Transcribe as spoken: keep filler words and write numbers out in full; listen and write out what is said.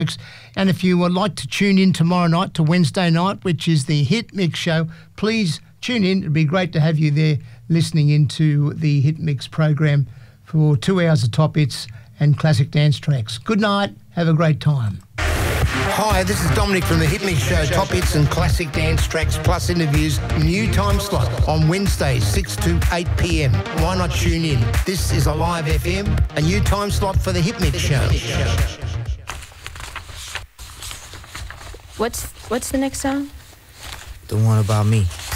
And if you would like to tune in tomorrow night to Wednesday night, which is the Hit Mix show, please tune in. It'd be great to have you there listening into the Hit Mix program for two hours of top hits and classic dance tracks. Good night. Have a great time. Hi, this is Dominic from the Hit Mix Show. Top hits and classic dance tracks plus interviews. New time slot on Wednesdays, six to eight p.m. Why not tune in? This is a live F M, a new time slot for the Hit Mix Show. What's what's the next song? The one about me.